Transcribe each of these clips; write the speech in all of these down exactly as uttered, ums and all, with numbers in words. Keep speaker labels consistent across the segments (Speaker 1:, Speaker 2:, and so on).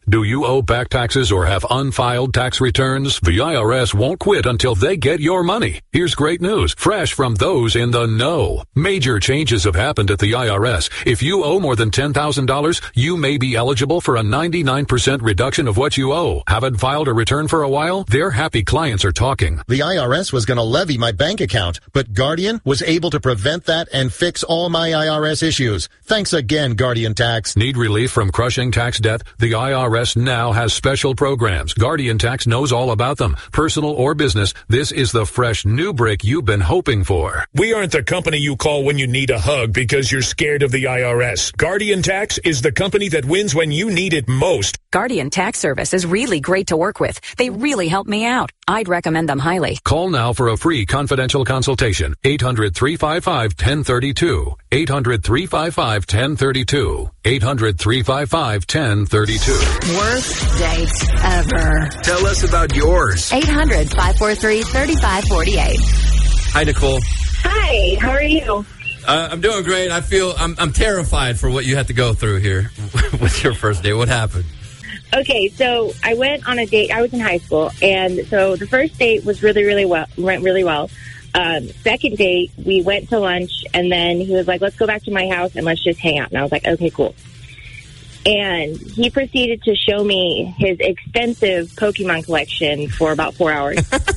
Speaker 1: Do you owe back taxes or have unfiled tax returns? The I R S won't quit until they get your money. Here's great news, fresh from those in the know. Major changes have happened at the I R S. If you owe more than ten thousand dollars, you may be eligible for a ninety-nine percent reduction of what you owe. Haven't filed a return for a while? Their happy clients are talking.
Speaker 2: The I R S was going to levy my bank account, but Guardian was able to prevent that and fix all my I R S issues. Thanks again, Guardian Tax.
Speaker 1: Need relief from crushing tax debt? The I R S now has special programs. Guardian Tax knows all about them. Personal or business, this is the fresh new break you've been hoping for.
Speaker 3: We aren't the company you call when you need a hug because you're scared of the I R S. Guardian Tax is the company that wins when you need it most.
Speaker 4: Guardian Tax Service is really great to work with. They really help me out. I'd recommend them highly.
Speaker 1: Call now for a free confidential consultation. eight hundred, three five five, one zero three two. eight hundred, three five five, one zero three two. eight hundred, three five five, one zero three two.
Speaker 5: Worst date ever.
Speaker 6: Tell us about yours.
Speaker 5: eight hundred, five four three, three five four eight.
Speaker 7: Hi, Nicole.
Speaker 8: Hi, how are you?
Speaker 7: Uh, I'm doing great. I feel I'm, I'm terrified for what you had to go through here with your first date. What happened?
Speaker 8: Okay, so I went on a date. I was in high school, and so the first date was really, really well. Went really well. Um, second date, we went to lunch, and then he was like, "Let's go back to my house and let's just hang out." And I was like, "Okay, cool." And he proceeded to show me his extensive Pokemon collection for about four hours.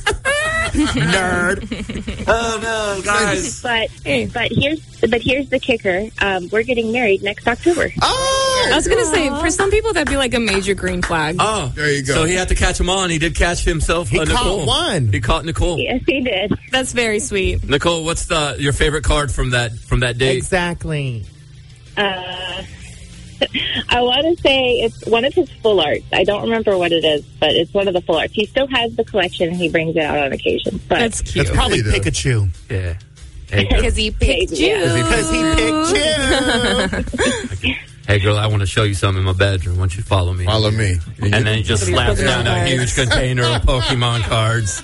Speaker 7: Nerd. Oh no, guys!
Speaker 8: But but here's but here's the kicker. Um, we're getting married next October.
Speaker 9: Oh, I was gonna say for some people that'd be like a major green flag.
Speaker 7: Oh,
Speaker 9: there you go.
Speaker 7: So he had to catch him on. He did catch himself.
Speaker 9: He
Speaker 7: uh,
Speaker 9: caught
Speaker 7: Nicole.
Speaker 9: one.
Speaker 7: He caught Nicole.
Speaker 8: Yes, he did.
Speaker 9: That's very sweet.
Speaker 7: Nicole, what's the your favorite card from that from that date?
Speaker 9: Exactly.
Speaker 8: Uh, I want to say it's one of his full arts. I don't remember what it is, but it's one of the full arts. He still has the collection, and he brings it out on occasion. But
Speaker 9: that's cute.
Speaker 10: It's probably Pikachu.
Speaker 7: Yeah.
Speaker 9: Because he picked you.
Speaker 10: Because he picked you.
Speaker 7: Hey, girl, I want to show you something in my bedroom. I want you to follow me.
Speaker 10: Follow me.
Speaker 7: And, and then he just slaps down a huge container of Pokemon cards.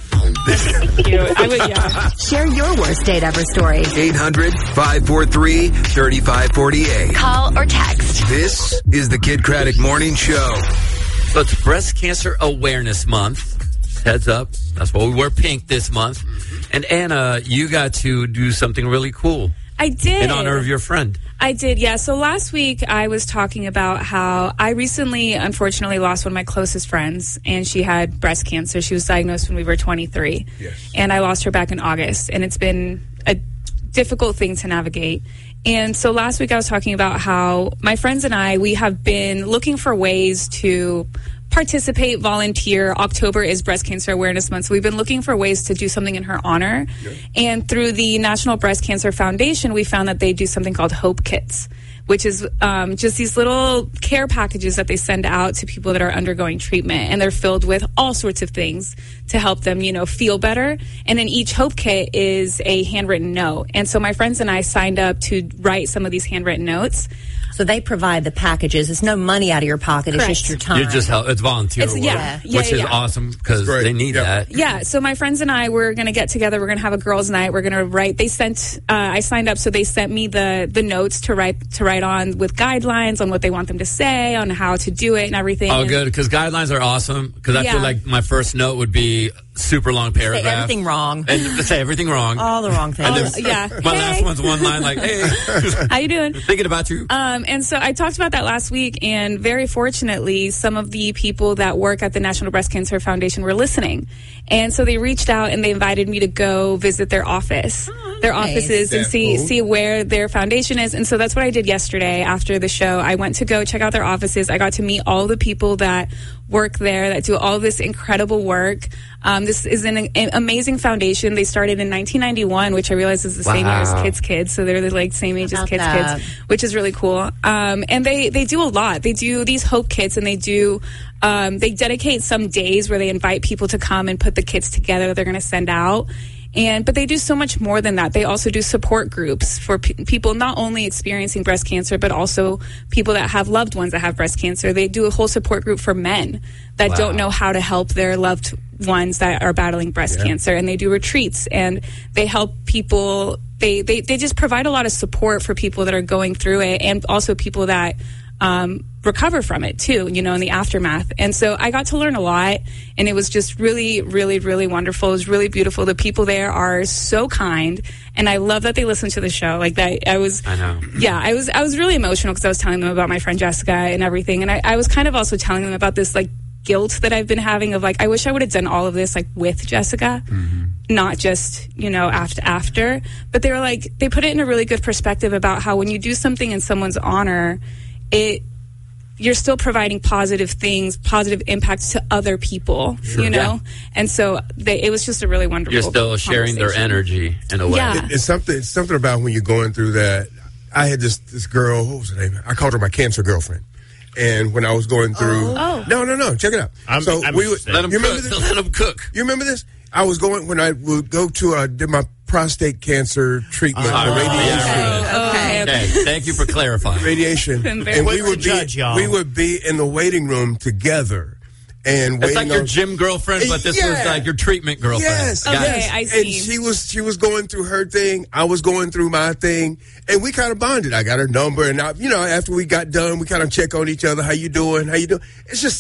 Speaker 9: I would, yeah.
Speaker 5: Share your worst date ever story.
Speaker 6: eight hundred, five four three, three five four eight.
Speaker 5: Call or text.
Speaker 6: This is the Kid Craddock Morning Show.
Speaker 7: So it's Breast Cancer Awareness Month. Heads up. That's why we wear pink this month. And Anna, you got to do something really cool.
Speaker 9: I did.
Speaker 7: In honor of your friend.
Speaker 9: I did, yeah. So last week I was talking about how I recently, unfortunately, lost one of my closest friends, and she had breast cancer. She was diagnosed when we were twenty-three. Yes. And I lost her back in August, and it's been a difficult thing to navigate. And so last week I was talking about how my friends and I, we have been looking for ways to participate, volunteer. October is Breast Cancer Awareness Month, so we've been looking for ways to do something in her honor. Yeah. And through the National Breast Cancer Foundation, we found that they do something called Hope Kits, which is um, just these little care packages that they send out to people that are undergoing treatment, and they're filled with all sorts of things to help them, you know, feel better. And then each Hope Kit is a handwritten note. And so my friends and I signed up to write some of these handwritten notes.
Speaker 11: So they provide the packages. It's no money out of your pocket.
Speaker 9: Correct.
Speaker 11: It's just your time.
Speaker 7: You just help. It's volunteer
Speaker 9: It's,
Speaker 7: work,
Speaker 9: yeah, yeah,
Speaker 7: which
Speaker 9: yeah,
Speaker 7: is
Speaker 9: yeah.
Speaker 7: awesome because they need
Speaker 9: yeah.
Speaker 7: that.
Speaker 9: Yeah. So my friends and I were going to get together. We're going to have a girls' night. We're going to write. They sent. Uh, I signed up, so they sent me the the notes to write to write on with guidelines on what they want them to say, on how to do it, and everything.
Speaker 7: Oh,
Speaker 9: and,
Speaker 7: good, because guidelines are awesome. Because I
Speaker 9: Yeah.
Speaker 7: feel like my first note would be super long paragraph.
Speaker 11: Say everything wrong.
Speaker 7: And say everything wrong.
Speaker 11: All the wrong things.
Speaker 7: And then
Speaker 9: yeah.
Speaker 7: My
Speaker 9: Hey.
Speaker 7: last one's one line like, hey.
Speaker 9: How you doing?
Speaker 7: Thinking about you.
Speaker 9: Um, and so I talked about that last week, and very fortunately, some of the people that work at the National Breast Cancer Foundation were listening. And so they reached out and they invited me to go visit their office, oh, their
Speaker 11: nice.
Speaker 9: offices, and
Speaker 11: That's
Speaker 9: see
Speaker 11: cool.
Speaker 9: see where their foundation is. And so that's what I did yesterday after the show. I went to go check out their offices. I got to meet all the people that work there, that do all this incredible work. Um, this is an, an amazing foundation. They started in nineteen ninety-one, which I realize is the same year as
Speaker 7: Wow.
Speaker 9: Kids Kids. So they're the like same age as
Speaker 11: about
Speaker 9: Kids
Speaker 11: that?
Speaker 9: Kids, which is really cool. Um, and they, they do a lot. They do these Hope Kits, and they do, um, they dedicate some days where they invite people to come and put the kits together that they're going to send out. And but they do so much more than that. They also do support groups for pe- people not only experiencing breast cancer, but also people that have loved ones that have breast cancer. They do a whole support group for men that
Speaker 7: Wow.
Speaker 9: don't know how to help their loved ones that are battling breast
Speaker 7: Yeah.
Speaker 9: cancer. And they do retreats, and they help people. They, they, they just provide a lot of support for people that are going through it, and also people that um, recover from it too, you know, in the aftermath. And so I got to learn a lot, and it was just really, really, really wonderful. It was really beautiful. The people there are so kind, and I love that they listen to the show. Like that, I was,
Speaker 7: I know.
Speaker 9: Yeah, I was, I was really emotional because I was telling them about my friend Jessica and everything, and I, I was kind of also telling them about this like guilt that I've been having of like, I wish I would have done all of this like with Jessica, mm-hmm. not just, you know, after after. But they were like, they put it in a really good perspective about how when you do something in someone's honor, it you're still providing positive things, positive impacts to other people, sure. you know? Yeah. And so they, it was just a really wonderful
Speaker 7: You're still sharing their energy in a way.
Speaker 9: Yeah.
Speaker 12: It, it's something it's something about when you're going through that. I had this this girl, what was her name? I called her my cancer girlfriend. And when I was going through...
Speaker 9: Oh.
Speaker 12: No, no, no. Check it out.
Speaker 10: I'm,
Speaker 12: so
Speaker 10: I'm
Speaker 12: we would...
Speaker 7: Let them
Speaker 12: you
Speaker 7: cook.
Speaker 12: This?
Speaker 7: Let them cook.
Speaker 12: You remember this? I was going... When I would go to... Uh, did my prostate cancer treatment,
Speaker 7: Oh,
Speaker 12: the radiation.
Speaker 7: yeah.
Speaker 9: Okay.
Speaker 7: Okay. Thank you for clarifying.
Speaker 12: Radiation.
Speaker 9: Been very
Speaker 12: And we
Speaker 10: quick
Speaker 12: would,
Speaker 10: to
Speaker 12: be,
Speaker 10: judge, y'all.
Speaker 12: we would be in the waiting room together. And
Speaker 7: It's like
Speaker 12: waiting
Speaker 7: your
Speaker 12: on-
Speaker 7: gym girlfriend, but this
Speaker 12: Yeah.
Speaker 7: was like your treatment girlfriend.
Speaker 12: Yes.
Speaker 7: Got
Speaker 9: Okay,
Speaker 7: it.
Speaker 9: I see.
Speaker 12: And she was she was going through her thing. I was going through my thing, and we kind of bonded. I got her number, and I, you know, after we got done, we kind of check on each other. How you doing? How you doing? It's just